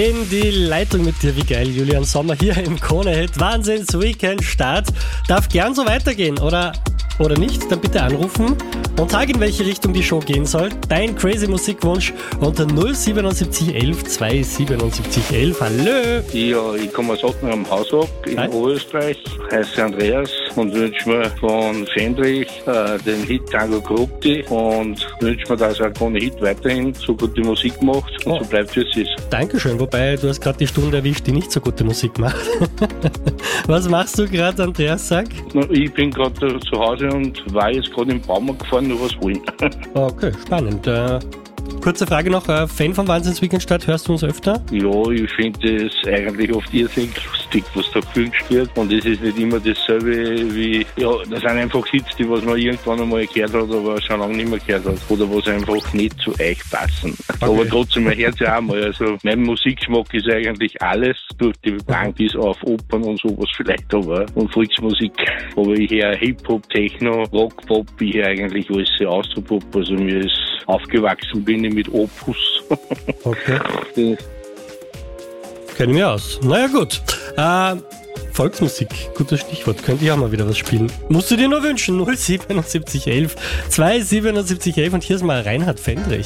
In die Leitung mit dir, wie geil, Julian Sommer hier im Krone-Hit. Wahnsinns-Weekend-Start. Darf gern so weitergehen, oder nicht? Dann bitte anrufen und sag, in welche Richtung die Show gehen soll. Dein crazy Musikwunsch unter 077 11 277 11. Hallo! Ja, ich komme aus Ottmar am Haushock in Oberösterreich, heiße Andreas und wünsche mir von Fendrich den Hit Tango Corrupti und wünsche mir, dass er ohne Hit weiterhin so gute Musik macht und so bleibt, wie es ist. Dankeschön, wobei du hast gerade die Stunde erwischt, die nicht so gute Musik macht. Was machst du gerade, Andreas, sag? Ich bin gerade zu Hause und war jetzt gerade im Baumarkt gefahren, nur was holen. Okay, spannend. Kurze Frage noch, Fan von Wahnsinns-Weekend-Start, hörst du uns öfter? Ja, ich finde es eigentlich oft irrsinnig lustig, was da gewünscht wird. Und es ist nicht immer dasselbe wie, ja, das sind einfach Hits, die was man irgendwann einmal gehört hat, aber schon lange nicht mehr gehört hat. Oder was einfach nicht zu euch passen. Okay. Aber trotzdem, mein Herz ja auch mal. Also, mein Musikgeschmack ist eigentlich alles, durch die Bank bis auf Opern und sowas vielleicht, aber, und Volksmusik. Aber ich höre Hip-Hop, Techno, Rock, Pop, ich höre eigentlich alles sehr Austropop. Also, mir ist aufgewachsen bin ich mit Opus. Okay. Kennen wir aus. Naja, gut. Volksmusik, gutes Stichwort. Könnte ich auch mal wieder was spielen. Musst du dir nur wünschen. 07711 27711 und hier ist mal Reinhard Fendrich.